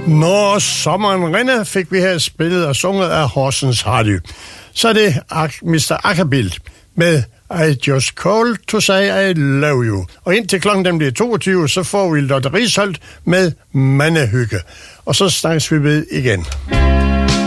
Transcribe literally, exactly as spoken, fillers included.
Når sommeren rinder, fik vi her spillet og sunget af Horsens Hardy. Så er det mister Ackerbild med I just called to say I love you. Og indtil klokken den bliver toogtyve, så får vi Lotte Risholdt med Mandehygge. Og så snakkes vi ved igen.